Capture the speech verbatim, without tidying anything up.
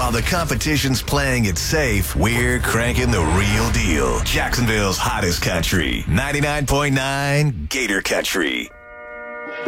While the competition's playing it safe, we're cranking the real deal. Jacksonville's hottest country. ninety-nine point nine Gator Country.